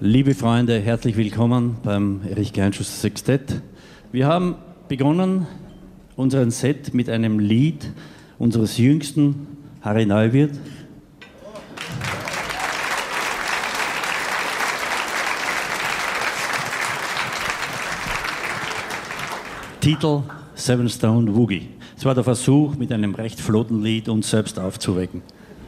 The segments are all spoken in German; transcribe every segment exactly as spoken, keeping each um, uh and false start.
Liebe Freunde, herzlich willkommen beim Erich Geinschuster Sextett. Wir haben begonnen unseren Set mit einem Lied unseres jüngsten, Harry Neuwirth. Titel Seven Stone Woogie. Es war der Versuch, mit einem recht flotten Lied uns selbst aufzuwecken.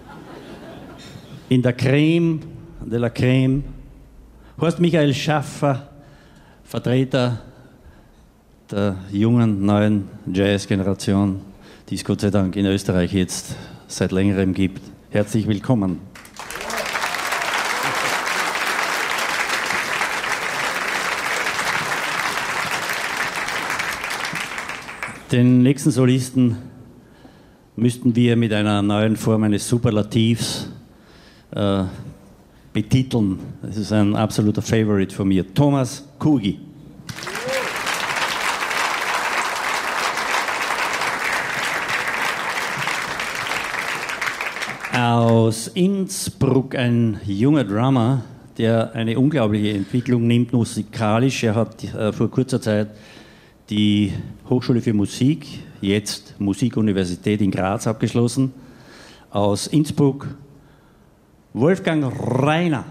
In der Creme de la Creme Horst Michael Schaffer, Vertreter der jungen, neuen Jazz-Generation, die es Gott sei Dank in Österreich jetzt seit längerem gibt. Herzlich willkommen. Den nächsten Solisten müssten wir mit einer neuen Form eines Superlativs äh, betiteln. Das ist ein absoluter Favorite von mir. Thomas Kugi. Aus Innsbruck ein junger Drummer, der eine unglaubliche Entwicklung nimmt musikalisch. Er hat äh, vor kurzer Zeit die Hochschule für Musik, jetzt Musikuniversität in Graz, abgeschlossen. Aus Innsbruck Wolfgang Reiner.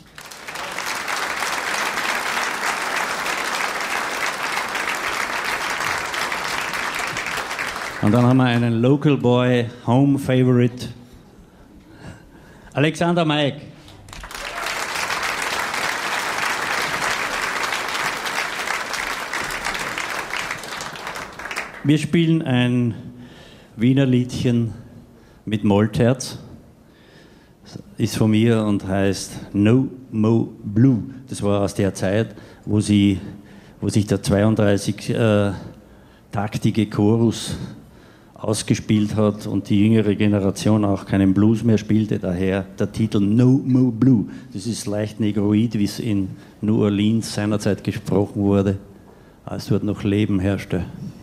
Und dann haben wir einen Local Boy, Home Favorite, Alexander Maik. Wir spielen ein Wiener Liedchen mit Moltherz. Ist von mir und heißt No Mo Blue. Das war aus der Zeit, wo, sie, wo sich der zweiunddreißig-taktige äh, Chorus ausgespielt hat und die jüngere Generation auch keinen Blues mehr spielte. Daher der Titel No Mo Blue. Das ist leicht negroid, wie es in New Orleans seinerzeit gesprochen wurde, als dort noch Leben herrschte.